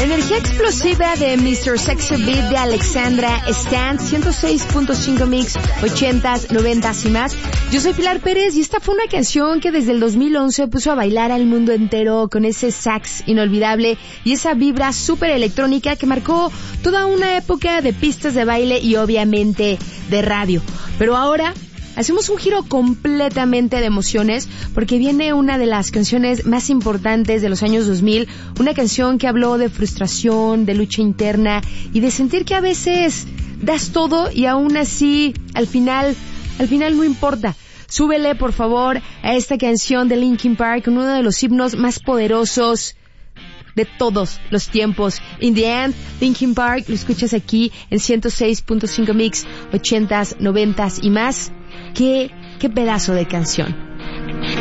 Energía explosiva de Mr. Sexy Beat de Alexandra Stan, 106.5 mix, 80s, 90s y más. Yo soy Pilar Pérez y esta fue una canción que desde el 2011 puso a bailar al mundo entero con ese sax inolvidable y esa vibra súper electrónica que marcó toda una época de pistas de baile y obviamente de radio. Pero ahora hacemos un giro completamente de emociones porque viene una de las canciones más importantes de los años 2000, una canción que habló de frustración, de lucha interna y de sentir que a veces das todo y aún así al final no importa. Súbele por favor a esta canción de Linkin Park, uno de los himnos más poderosos de todos los tiempos. In the End, Linkin Park, lo escuchas aquí en 106.5 mix, 80s, 90s y más. ¡Qué pedazo de canción!